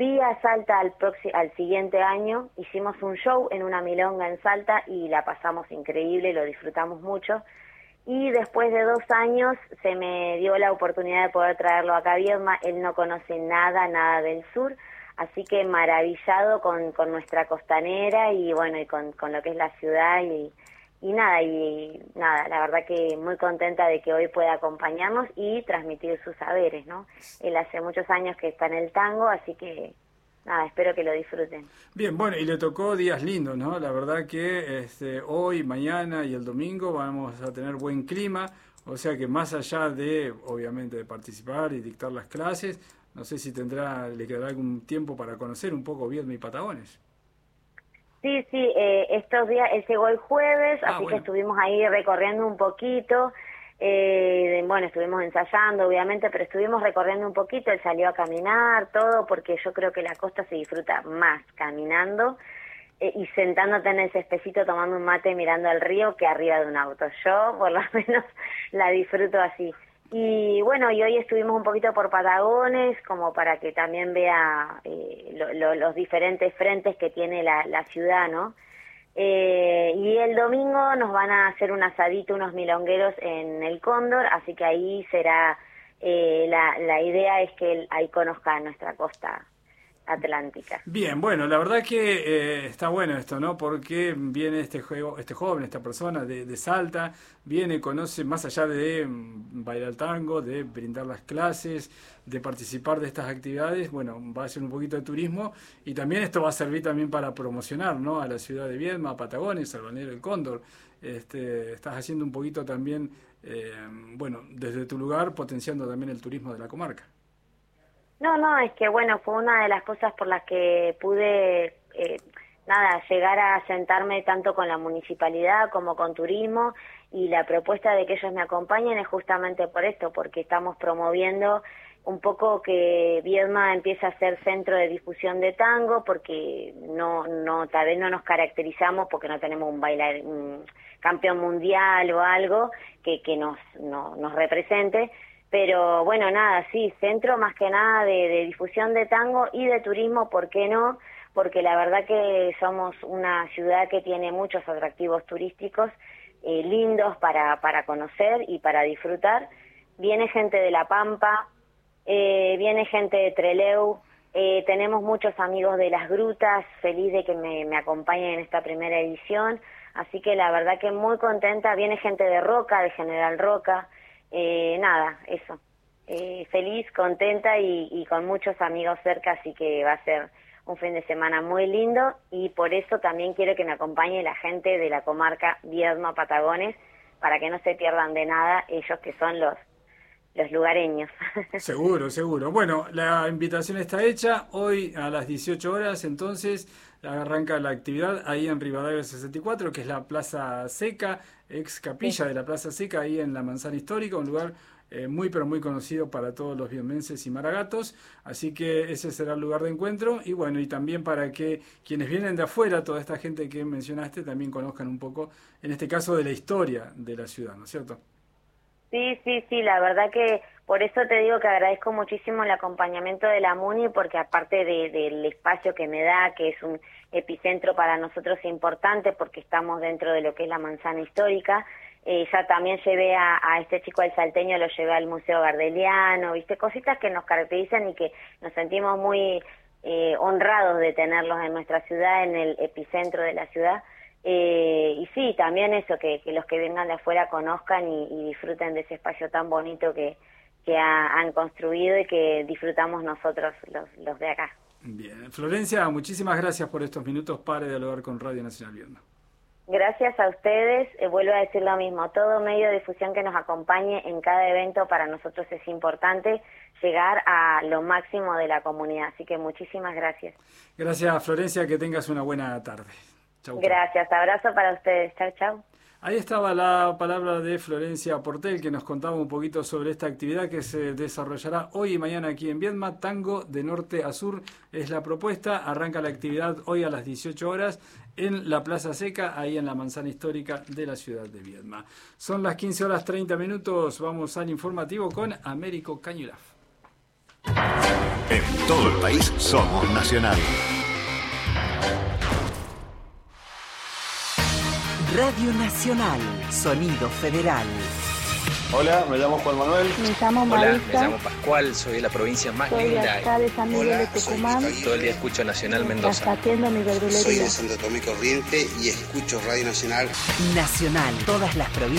Fui a Salta al siguiente año, hicimos un show en una milonga en Salta y la pasamos increíble, lo disfrutamos mucho. Y después de 2 años se me dio la oportunidad de poder traerlo acá a Viedma. Él no conoce nada del sur, así que maravillado con nuestra costanera y bueno, y con lo que es la ciudad y nada, la verdad que muy contenta de que hoy pueda acompañarnos y transmitir sus saberes, ¿no? Él hace muchos años que está en el tango, así que nada, espero que lo disfruten. Bien, bueno, y le tocó días lindos, ¿no? La verdad que hoy, mañana y el domingo vamos a tener buen clima, o sea que más allá de, obviamente, de participar y dictar las clases, no sé si le quedará algún tiempo para conocer un poco Viedma y Patagones. Sí, estos días, él llegó el jueves, así que estuvimos ahí recorriendo un poquito, bueno, estuvimos ensayando obviamente, pero estuvimos recorriendo un poquito, él salió a caminar, todo, porque yo creo que la costa se disfruta más caminando y sentándote en el cespecito tomando un mate mirando al río que arriba de un auto. Yo, por lo menos, la disfruto así. Y bueno, y hoy estuvimos un poquito por Patagones, como para que también vea los diferentes frentes que tiene la ciudad, ¿no? Y el domingo nos van a hacer un asadito, unos milongueros en el Cóndor, así que ahí será, la idea es que él ahí conozca nuestra costa atlántica. Bien, bueno, la verdad que está bueno esto, ¿no? Porque viene este joven, esta persona de Salta, conoce más allá de bailar tango, de brindar las clases, de participar de estas actividades, bueno, va a ser un poquito de turismo y también esto va a servir también para promocionar, ¿no? A la ciudad de Viedma, a Patagones, al balneario del Cóndor. Estás haciendo un poquito también, bueno, desde tu lugar, potenciando también el turismo de la comarca. No, es que bueno, fue una de las cosas por las que pude, llegar a sentarme tanto con la municipalidad como con turismo, y la propuesta de que ellos me acompañen es justamente por esto, porque estamos promoviendo un poco que Viedma empiece a ser centro de difusión de tango, porque tal vez no nos caracterizamos porque no tenemos un campeón mundial o algo que nos represente. Pero bueno, nada, sí, centro más que nada de difusión de tango y de turismo, ¿por qué no? Porque la verdad que somos una ciudad que tiene muchos atractivos turísticos lindos para conocer y para disfrutar. Viene gente de La Pampa, viene gente de Trelew, tenemos muchos amigos de Las Grutas, feliz de que me acompañen en esta primera edición, así que la verdad que muy contenta. Viene gente de Roca, de General Roca. Nada, eso. Feliz, contenta y con muchos amigos cerca, así que va a ser un fin de semana muy lindo, y por eso también quiero que me acompañe la gente de la comarca Viedma Patagones, para que no se pierdan de nada ellos que son los lugareños. Seguro. Bueno, la invitación está hecha. Hoy a las 18 horas, entonces, arranca la actividad ahí en Rivadavia 64, que es la Plaza Seca, ex capilla de la Plaza Seca, ahí en la Manzana Histórica, un lugar muy pero muy conocido para todos los viedmenses y maragatos, así que ese será el lugar de encuentro, y bueno, y también para que quienes vienen de afuera, toda esta gente que mencionaste, también conozcan un poco, en este caso, de la historia de la ciudad, ¿no es cierto? Sí, la verdad que por eso te digo que agradezco muchísimo el acompañamiento de la MUNI, porque aparte del espacio que me da, que es un epicentro para nosotros importante, porque estamos dentro de lo que es la Manzana Histórica, ya también llevé a este chico al salteño, lo llevé al Museo Gardeliano, viste, cositas que nos caracterizan y que nos sentimos muy honrados de tenerlos en nuestra ciudad, en el epicentro de la ciudad. Y sí, también eso, que los que vengan de afuera conozcan y disfruten de ese espacio tan bonito que han construido y que disfrutamos nosotros los de acá. Bien, Florencia, muchísimas gracias por estos minutos para dialogar con Radio Nacional Viedma. Gracias a ustedes, vuelvo a decir lo mismo, todo medio de difusión que nos acompañe en cada evento para nosotros es importante llegar a lo máximo de la comunidad, así que muchísimas gracias. Gracias, Florencia, que tengas una buena tarde. Chau. Gracias, abrazo para ustedes, chau. Ahí estaba la palabra de Florencia Portel, que nos contaba un poquito sobre esta actividad que se desarrollará hoy y mañana aquí en Viedma. Tango de norte a sur es la propuesta. Arranca la actividad hoy a las 18 horas en la Plaza Seca, ahí en la Manzana Histórica de la ciudad de Viedma. Son las 15:30. Vamos al informativo con Américo Cañulaf. todo el país somos Nacional. Radio Nacional, sonido federal. Hola, me llamo Juan Manuel. Me llamo Marisa. Hola, me llamo Pascual, soy de la provincia más soy linda. De acá de San Miguel de Tucumán. Todo el día escucho Nacional Mendoza. Atiendo mi verdulería. Soy de Santo Tomé Corriente y escucho Radio Nacional. Nacional, todas las provincias.